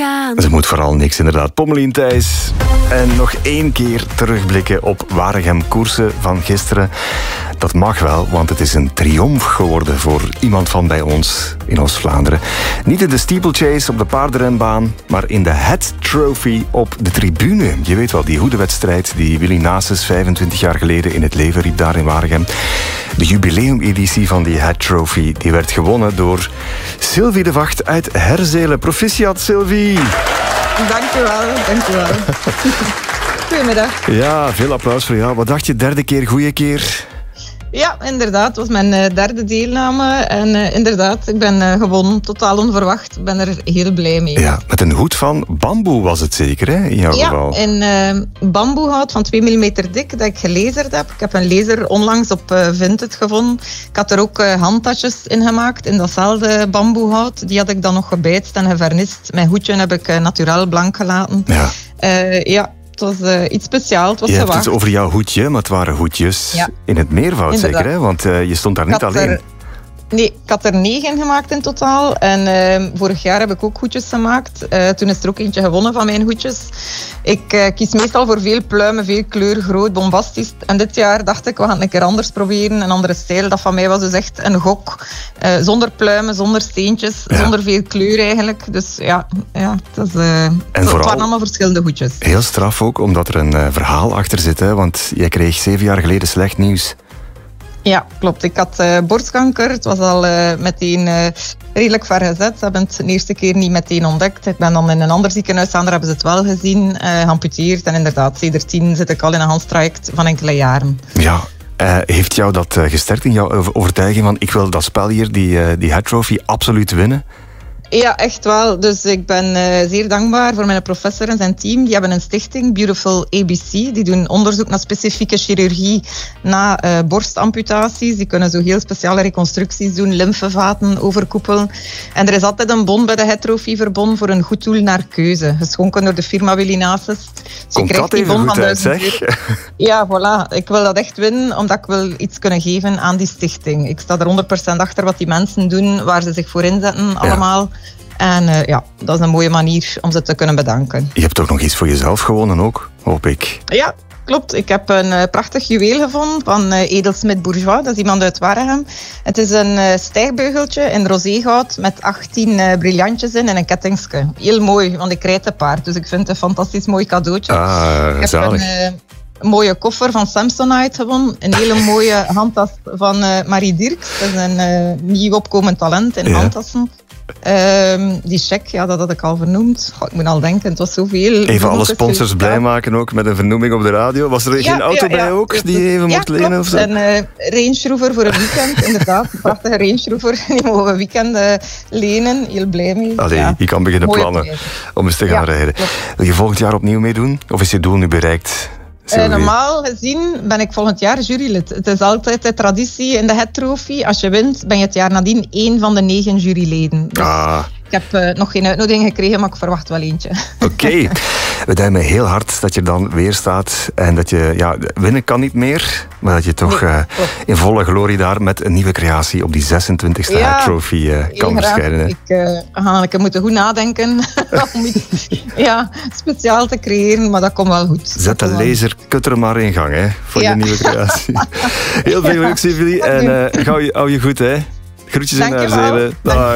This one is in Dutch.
gaan. Ze moet vooral niks, inderdaad. Pommelien Thijs. En nog 1 keer terugblikken op Waregem koersen van gisteren. Dat mag wel, want het is een triomf geworden voor iemand van bij ons in Oost-Vlaanderen. Niet in de steeplechase op de paardenrenbaan, maar in de Het Trophy op de tribune. Je weet wel, die hoedenwedstrijd die Willy Nases 25 jaar geleden in het leven riep daar in Waregem. De jubileumeditie van die Het Trophy die werd gewonnen door Sylvie de Vacht uit Herzelen. Proficiat, Sylvie! Dankjewel. Goedemiddag. Ja, veel applaus voor jou. Wat dacht je, derde keer, goeie keer? Ja, inderdaad. Het was mijn derde deelname. En inderdaad, ik ben gewonnen. Totaal onverwacht. Ik ben er heel blij mee. Ja, met een hoed van bamboe was het zeker, hè, in jouw geval? Ja, een bamboehout van 2 mm dik dat ik gelazerd heb. Ik heb een laser onlangs op Vinted gevonden. Ik had er ook handtasjes in gemaakt, in datzelfde bamboehout. Die had ik dan nog gebijtst en gevernist. Mijn hoedje heb ik naturel blank gelaten. Ja. Het was iets speciaals. Je hebt het over jouw hoedje, maar het waren hoedjes in het meervoud zeker, hè? Want je stond daar niet alleen. Nee, ik had er 9 gemaakt in totaal. En vorig jaar heb ik ook hoedjes gemaakt. Toen is er ook eentje gewonnen van mijn hoedjes. Ik kies meestal voor veel pluimen, veel kleur, groot, bombastisch. En dit jaar dacht ik, we gaan het een keer anders proberen. Een andere stijl. Dat van mij was dus echt een gok. Zonder pluimen, zonder steentjes, zonder veel kleur eigenlijk. Dus het waren allemaal verschillende hoedjes. Heel straf ook, omdat er een verhaal achter zit. Hè? Want jij kreeg 7 jaar geleden slecht nieuws. Ja, klopt. Ik had borstkanker. Het was al meteen redelijk vergezet. Ze hebben het de eerste keer niet meteen ontdekt. Ik ben dan in een ander ziekenhuis gaan, daar hebben ze het wel gezien, geamputeerd. En inderdaad, sinds zit ik al in een handstraject van enkele jaren. Ja. Heeft jou dat gesterkt in jouw overtuiging van ik wil dat spel hier, die Het Trophy, absoluut winnen? Ja, echt wel. Dus ik ben zeer dankbaar voor mijn professor en zijn team. Die hebben een stichting, Beautiful ABC. Die doen onderzoek naar specifieke chirurgie na borstamputaties. Die kunnen zo heel speciale reconstructies doen, lymfevaten overkoepelen. En er is altijd een bon bij de Het Trophy verbonden voor een goed doel naar keuze. Geschonken door de firma Willy Nases. Dus komt dat even goed uit, zeg? Ja, voilà. Ik wil dat echt winnen, omdat ik wil iets kunnen geven aan die stichting. Ik sta er 100% achter wat die mensen doen, waar ze zich voor inzetten, allemaal. En dat is een mooie manier om ze te kunnen bedanken. Je hebt toch nog iets voor jezelf gewonnen ook, hoop ik? Ja, klopt. Ik heb een prachtig juweel gevonden van Edelsmit Bourgeois. Dat is iemand uit Waregem. Het is een stijgbeugeltje in roségoud met 18 briljantjes in en een kettingske. Heel mooi, want ik rijd te paard. Dus ik vind het een fantastisch mooi cadeautje. Ik heb een mooie koffer van Samsonite gewonnen. Een hele mooie handtas van Marie Dirks. Dat is een nieuw opkomend talent in handtassen. Die cheque, dat had ik al vernoemd. Ik moet al denken, het was zoveel. Even alle sponsors blij maken ook met een vernoeming op de radio. Was er geen auto bij ook die je even mocht lenen? Of zo? Een Range Rover voor een weekend, inderdaad. Een prachtige Range Rover. Die mogen we weekend lenen. Heel blij mee. Allee, je kan beginnen plannen om eens te gaan rijden. Wil je volgend jaar opnieuw meedoen? Of is je doel nu bereikt? Normaal gezien ben ik volgend jaar jurylid. Het is altijd de traditie in de Het Trophy. Als je wint, ben je het jaar nadien 1 van de 9 juryleden. Dus ik heb nog geen uitnodiging gekregen, maar ik verwacht wel eentje. Oké. We duimen heel hard dat je dan weer staat. En dat je, winnen kan niet meer. Maar dat je toch in volle glorie daar met een nieuwe creatie op die 26e Het Trophy kan verschijnen. Ik ga moeten goed nadenken om iets speciaal te creëren. Maar dat komt wel goed. Zet de lasercutter maar in gang, hè, voor je nieuwe creatie. Heel veel geluk, Sylvie. En hou je goed, hè. Groetjes in Herzelen.